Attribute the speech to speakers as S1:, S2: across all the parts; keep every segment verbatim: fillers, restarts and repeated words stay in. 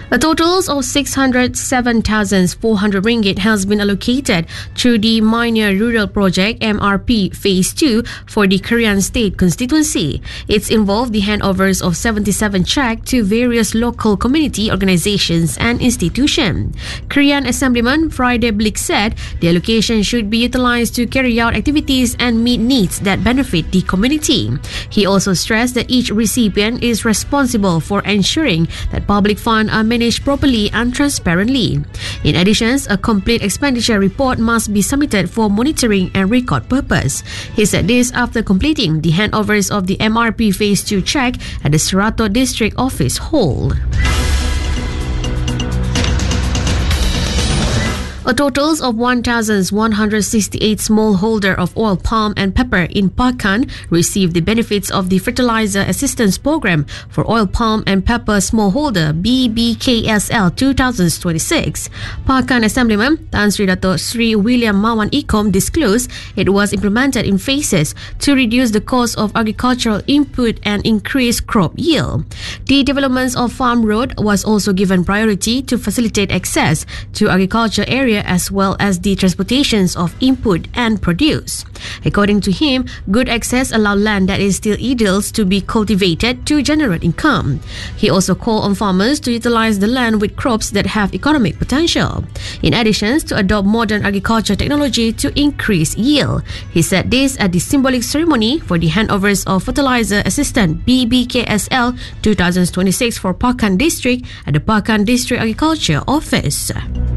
S1: A total of six hundred seven thousand four hundred ringgit has been allocated through the Minor Rural Project M R P Phase two for the Kharian State constituency. It's involved the handovers of seventy-seven cheques to various local community organizations and institutions. Kharian Assemblyman Friday Blick said the allocation should be utilized to carry out activities and meet needs that benefit the community. He also stressed that each recipient is responsible for ensuring that public funds are managed properly and transparently. In addition, a complete expenditure report must be submitted for monitoring and record purpose. He said this after completing the handovers of the M R P Phase two cheque at the Serato District Office Hall. A total of one thousand one hundred sixty-eight smallholder of oil palm and pepper in Pakan received the benefits of the Fertilizer Assistance Program for Oil Palm and Pepper Smallholder B B K S L twenty twenty-six. Pakan Assemblyman Tan Sri Dato Sri William Mawan Ikom disclosed it was implemented in phases to reduce the cost of agricultural input and increase crop yield. The development of farm road was also given priority to facilitate access to agriculture area as well as the transportations of input and produce. According to him, good access allowed land that is still idle to be cultivated to generate income. He also called on farmers to utilize the land with crops that have economic potential. In addition, to adopt modern agriculture technology to increase yield. He said this at the symbolic ceremony for the handovers of Fertilizer Assistant B B K S L twenty twenty-six for Pakan District at the Pakan District Agriculture Office.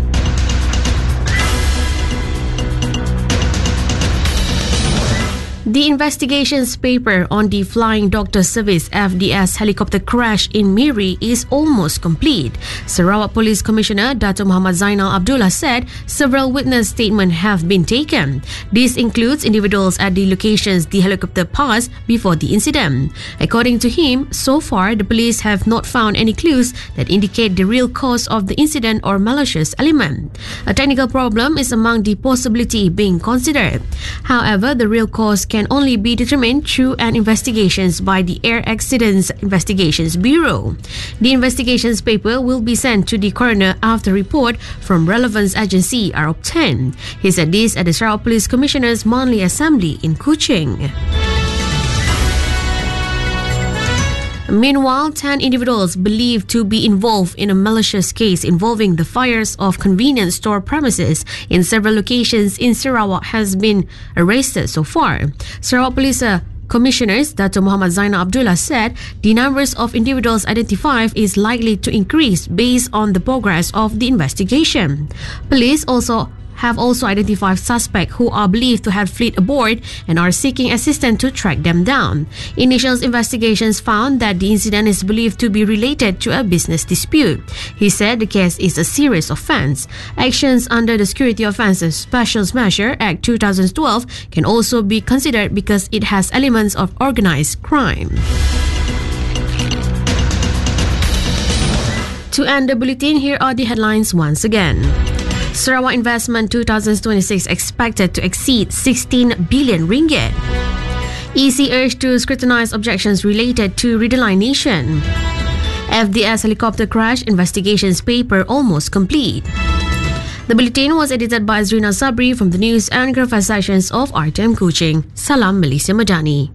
S1: The investigations paper on the Flying Doctor Service F D S helicopter crash in Miri is almost complete. Sarawak Police Commissioner Dato' Muhammad Zainal Abdullah said several witness statements have been taken. This includes individuals at the locations the helicopter passed before the incident. According to him, so far the police have not found any clues that indicate the real cause of the incident or malicious element. A technical problem is among the possibility being considered. However, the real cause can only be determined through an investigations by the Air Accidents Investigations Bureau. The investigations paper will be sent to the coroner after report from relevant agency are obtained. He said this at the Sarawak Police Commissioner's monthly assembly in Kuching. Meanwhile, ten individuals believed to be involved in a malicious case involving the fires of convenience store premises in several locations in Sarawak has been arrested so far. Sarawak Police uh, Commissioners Dato' Muhammad Zainal Abdullah said the numbers of individuals identified is likely to increase based on the progress of the investigation. Police also have also identified suspects who are believed to have fled aboard and are seeking assistance to track them down. Initial investigations found that the incident is believed to be related to a business dispute. He said the case is a serious offence. Actions under the Security Offences Special Measure Act twenty twelve can also be considered because it has elements of organised crime. To end the bulletin, here are the headlines once again. Sarawak Investment twenty twenty-six expected to exceed sixteen billion ringgit. E C urged to scrutinise objections related to redelineation. F D S helicopter crash investigations paper almost complete. The bulletin was edited by Azrina Sabri from the news and graphic sections of R T M Kuching. Salam Malaysia Madani.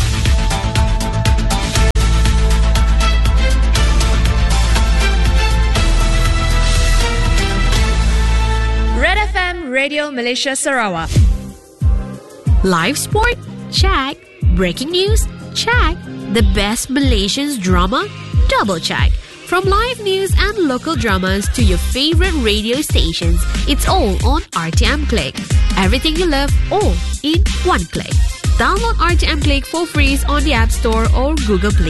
S2: Radio Malaysia Sarawak.
S1: Live sport? Check. Breaking news? Check. The best Malaysian drama? Double check. From live news and local dramas to your favorite radio stations, it's all on R T M Click. Everything you love, all in one click. Download R T M Click for free on the App Store or Google Play.